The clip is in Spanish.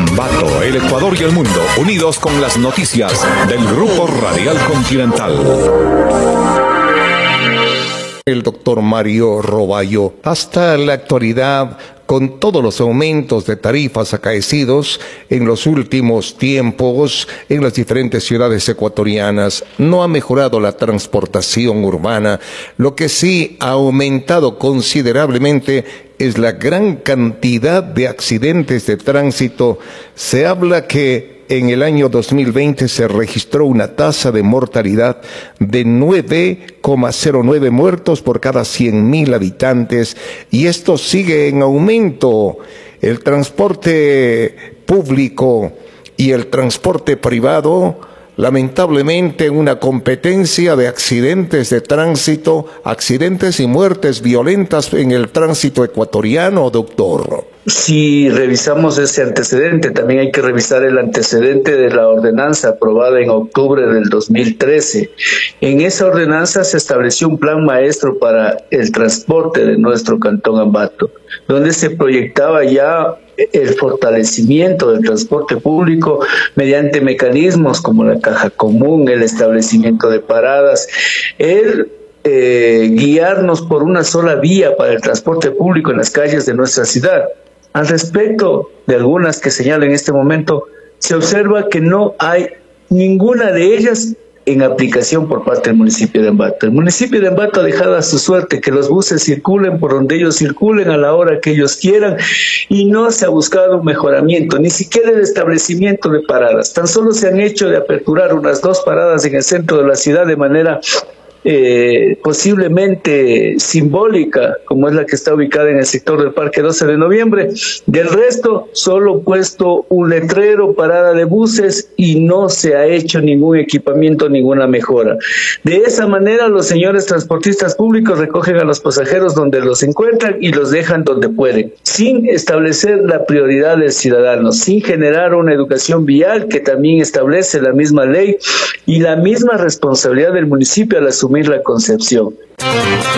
Ambato, el Ecuador y el mundo, unidos con las noticias del Grupo Radial Continental. El doctor Mario Roballo. Hasta la actualidad, con todos los aumentos de tarifas acaecidos en los últimos tiempos en las diferentes ciudades ecuatorianas, no ha mejorado la transportación urbana. Lo que sí ha aumentado considerablemente es la gran cantidad de accidentes de tránsito. Se habla que en el año 2020 se registró una tasa de mortalidad de 9,09 muertos por cada 100.000 habitantes, y esto sigue en aumento. El transporte público y el transporte privado, lamentablemente, en una competencia de accidentes de tránsito, accidentes y muertes violentas en el tránsito ecuatoriano, doctor. Si revisamos ese antecedente, también hay que revisar el antecedente de la ordenanza aprobada en octubre del 2013. En esa ordenanza se estableció un plan maestro para el transporte de nuestro Cantón Ambato, donde se proyectaba ya el fortalecimiento del transporte público mediante mecanismos como la caja común, el establecimiento de paradas, guiarnos por una sola vía para el transporte público en las calles de nuestra ciudad. Al respecto de algunas que señalo en este momento, se observa que no hay ninguna de ellas en aplicación por parte del municipio de Ambato. El municipio de Ambato ha dejado a su suerte que los buses circulen por donde ellos circulen a la hora que ellos quieran, y no se ha buscado un mejoramiento, ni siquiera el establecimiento de paradas. Tan solo se han hecho de aperturar unas 2 paradas en el centro de la ciudad de manera posiblemente simbólica, como es la que está ubicada en el sector del Parque 12 de Noviembre. Del resto, solo puesto un letrero, parada de buses, y no se ha hecho ningún equipamiento, ninguna mejora. De esa manera, los señores transportistas públicos recogen a los pasajeros donde los encuentran y los dejan donde pueden, sin establecer la prioridad del ciudadano, sin generar una educación vial que también establece la misma ley y la misma responsabilidad del municipio al asumir la concepción.